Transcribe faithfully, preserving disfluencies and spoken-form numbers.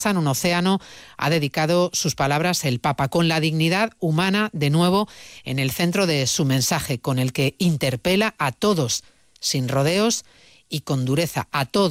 en un océano, ha dedicado sus palabras el Papa, con la dignidad humana de nuevo en el centro de su mensaje, con el que interpela a todos, sin rodeos y con dureza, a todos.